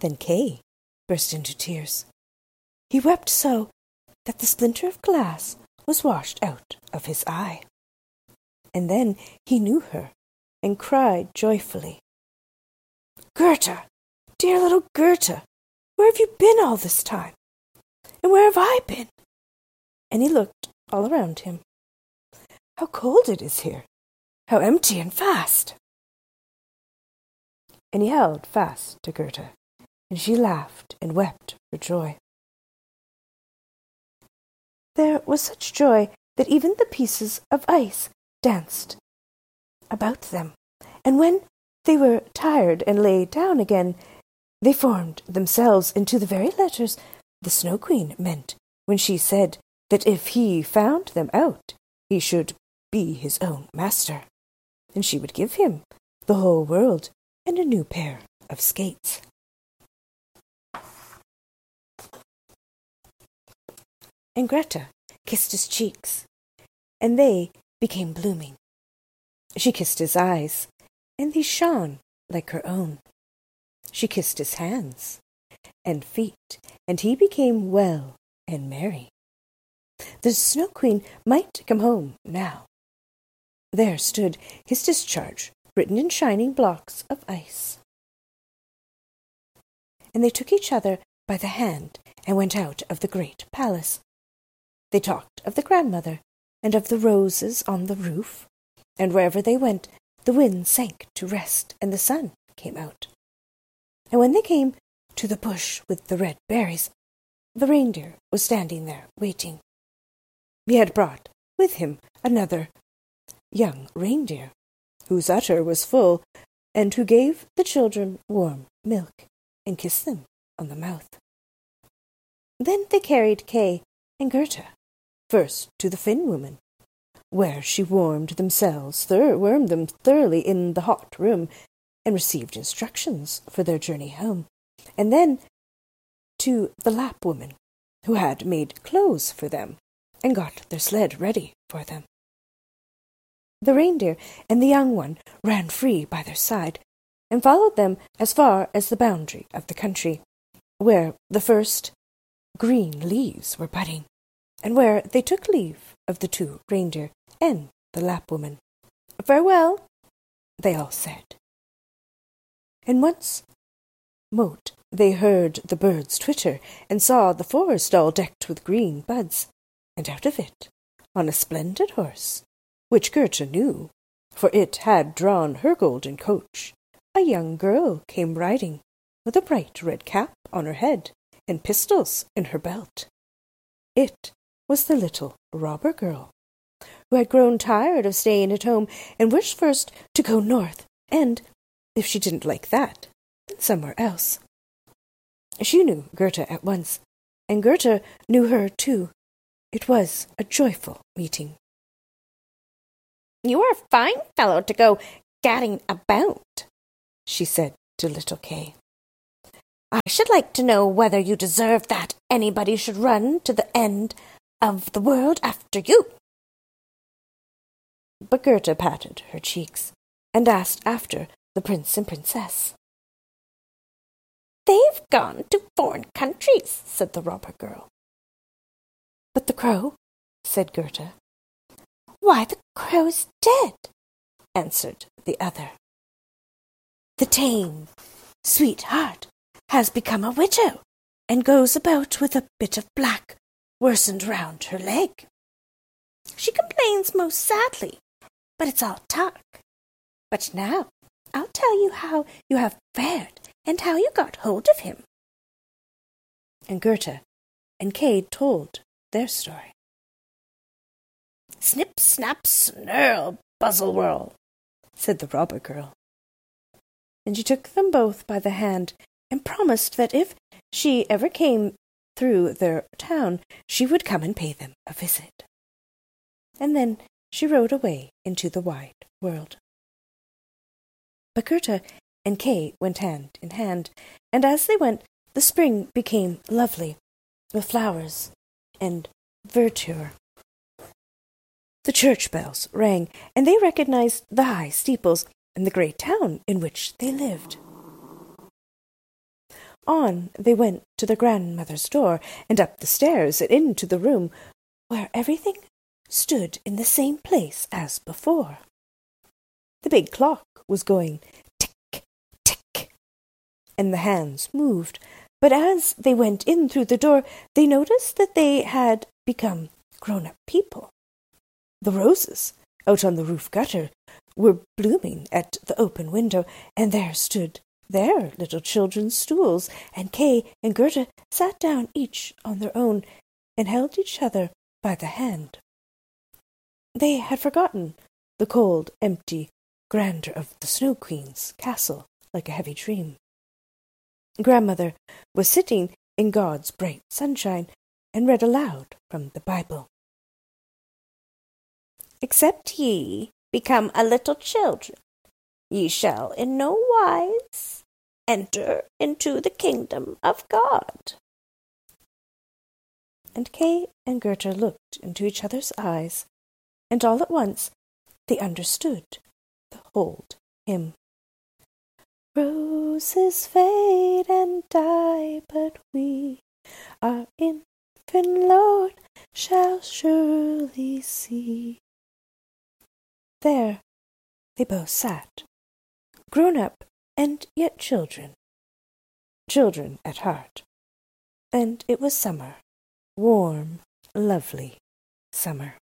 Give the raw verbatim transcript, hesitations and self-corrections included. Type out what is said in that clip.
Then Kay burst into tears. He wept so that the splinter of glass was washed out of his eye. And then he knew her and cried joyfully, "Goethe, dear little Goethe, where have you been all this time? And where have I been?" And he looked all around him. "How cold it is here! How empty and fast!" And he held fast to Goethe, and she laughed and wept for joy. There was such joy that even the pieces of ice danced about them, and when they were tired and lay down again, they formed themselves into the very letters the Snow Queen meant when she said that if he found them out, he should be his own master, and she would give him the whole world and a new pair of skates. And Greta kissed his cheeks, and they became blooming. She kissed his eyes, and they shone like her own. She kissed his hands and feet, and he became well and merry. The Snow Queen might come home now. There stood his discharge, written in shining blocks of ice. And they took each other by the hand and went out of the great palace. They talked of the grandmother and of the roses on the roof, and wherever they went, the wind sank to rest, and the sun came out. And when they came to the bush with the red berries, the reindeer was standing there waiting. He had brought with him another young reindeer, whose udder was full, and who gave the children warm milk and kissed them on the mouth. Then they carried Kay and Goethe first to the Finn woman, where she warmed themselves, thir- warmed them thoroughly in the hot room, and received instructions for their journey home, and then to the Lapp woman, who had made clothes for them and got their sled ready for them. The reindeer and the young one ran free by their side, and followed them as far as the boundary of the country, where the first green leaves were budding, and where they took leave of the two reindeer and the Lapp woman. "Farewell," they all said. And once mote they heard the birds twitter, and saw the forest all decked with green buds, and out of it, on a splendid horse, which Goethe knew, for it had drawn her golden coach, a young girl came riding, with a bright red cap on her head, and pistols in her belt. It was the little robber girl, who had grown tired of staying at home, and wished first to go north, and, if she didn't like that, then somewhere else. She knew Goethe at once, and Goethe knew her too. It was a joyful meeting. "You are a fine fellow to go gadding about," she said to little Kay. "I should like to know whether you deserve that anybody should run to the end of the world after you." But Goethe patted her cheeks, and asked after the prince and princess. "They've gone to foreign countries," said the robber girl. "But the crow?" said Goethe. "Why, the crow's dead," answered the other. "The tame, sweet heart has become a widow, and goes about with a bit of black worsened round her leg. She complains most sadly, but it's all talk. But now I'll tell you how you have fared, and how you got hold of him." And Goethe and Kay told their story. "Snip, snap, snurl, buzzle, whirl," said the robber girl. And she took them both by the hand, and promised that if she ever came through their town, she would come and pay them a visit. And then she rode away into the wide world. But Goethe and Kay went hand in hand, and as they went, the spring became lovely, with flowers and verdure. The church bells rang, and they recognized the high steeples and the great town in which they lived. On they went to their grandmother's door, and up the stairs and into the room, where everything stood in the same place as before. The big clock was going tick, tick, and the hands moved, but as they went in through the door, they noticed that they had become grown-up people. The roses out on the roof gutter were blooming at the open window, and there stood their little children's stools, and Kay and Gerda sat down each on their own and held each other by the hand. They had forgotten the cold, empty grandeur of the Snow Queen's castle like a heavy dream. Grandmother was sitting in God's bright sunshine and read aloud from the Bible. "Except ye become a little children, ye shall in no wise enter into the kingdom of God." And Kay and Gerda looked into each other's eyes, and all at once they understood the old hymn. Roses fade and die, but we, our infant Lord, shall surely see. There they both sat, grown up and yet children, children at heart. And it was summer, warm, lovely summer.